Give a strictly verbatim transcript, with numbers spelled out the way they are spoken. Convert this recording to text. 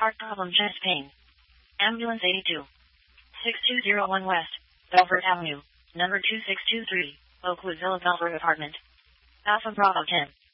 Heart problem, chest pain. Ambulance eighty-two. six two zero one West, Belfort Avenue, number two six two three, Oakwood Villa, Belfort apartment. Alpha Bravo ten.